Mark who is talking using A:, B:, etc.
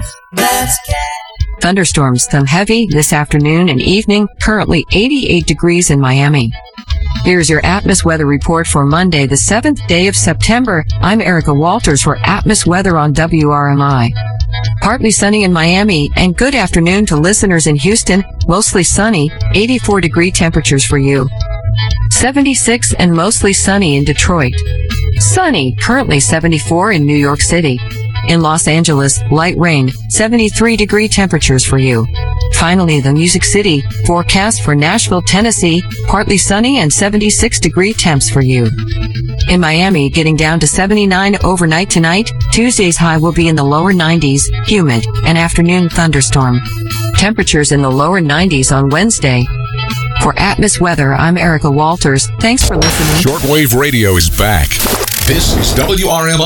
A: Thunderstorms, some heavy this afternoon and evening, currently 88 degrees in Miami. Here's your Atmos weather report for Monday, the 7th day of September. I'm Erica Walters for Atmos weather on WRMI. Partly sunny in Miami, and good afternoon to listeners in Houston. Mostly sunny, 84-degree temperatures for you. 76 and mostly sunny in Detroit. Sunny, currently 74 in New York City. In Los Angeles, light rain, 73-degree temperatures for you. Finally, the Music City, forecast for Nashville, Tennessee, partly sunny and 76-degree temps for you. In Miami, getting down to 79 overnight tonight. Tuesday's high will be in the lower 90s, humid, and afternoon thunderstorm. Temperatures in the lower 90s on Wednesday. For Atmos Weather, I'm Erica Walters. Thanks for listening.
B: Shortwave radio is back. This is WRMI.